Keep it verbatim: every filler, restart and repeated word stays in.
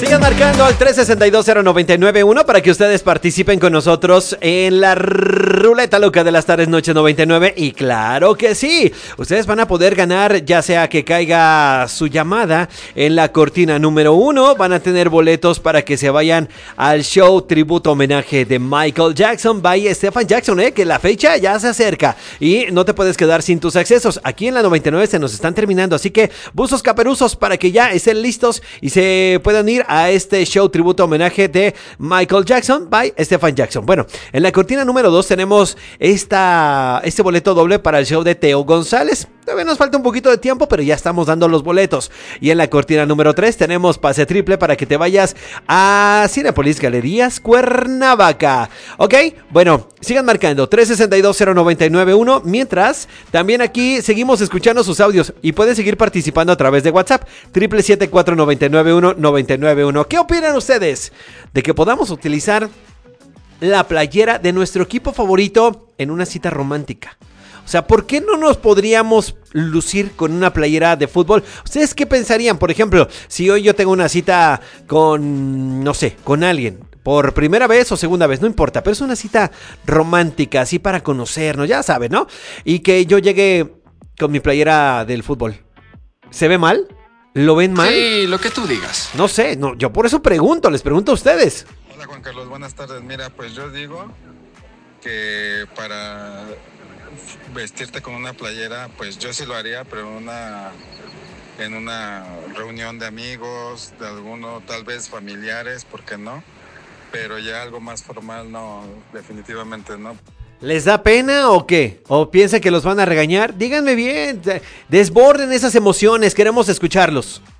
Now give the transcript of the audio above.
Sigan marcando al tres seis dos cero nueve nueve uno para que ustedes participen con nosotros en la ruleta loca de las tardes noche noventa y nueve. Y claro que sí, ustedes van a poder ganar, ya sea que caiga su llamada en la cortina número uno, van a tener boletos para que se vayan al show tributo homenaje de Michael Jackson by Stephen Jackson, eh, que la fecha ya se acerca y no te puedes quedar sin tus accesos. Aquí en la noventa y nueve se nos están terminando, así que buzos caperuzos para que ya estén listos y se puedan ir a este show tributo homenaje de Michael Jackson by Stephen Jackson. Bueno, en la cortina número dos tenemos esta, este boleto doble para el show de Teo González. Todavía nos falta un poquito de tiempo, pero ya estamos dando los boletos. Y en la cortina número tres tenemos pase triple para que te vayas a Cinépolis Galerías Cuernavaca. Ok, bueno, sigan marcando tres seis dos cero nueve nueve uno. Mientras, también aquí seguimos escuchando sus audios y pueden seguir participando a través de WhatsApp siete siete cuatro nueve nueve uno nueve nueve uno. ¿Qué opinan ustedes de que podamos utilizar la playera de nuestro equipo favorito en una cita romántica? O sea, ¿por qué no nos podríamos lucir con una playera de fútbol? ¿Ustedes qué pensarían? Por ejemplo, si hoy yo tengo una cita con, no sé, con alguien, por primera vez o segunda vez, no importa, pero es una cita romántica, así para conocernos, ya saben, ¿no? Y que yo llegue con mi playera del fútbol. ¿Se ve mal? ¿Lo ven mal? Sí, lo que tú digas. No sé, no, yo por eso pregunto, les pregunto a ustedes. Hola Juan Carlos, buenas tardes. Mira, pues yo digo que para vestirte con una playera, pues yo sí lo haría, pero en una, en una reunión de amigos, de alguno, tal vez familiares, ¿por qué no? Pero ya algo más formal, no, definitivamente no. ¿Les da pena o qué? ¿O piensan que los van a regañar? Díganme bien, desborden esas emociones, queremos escucharlos.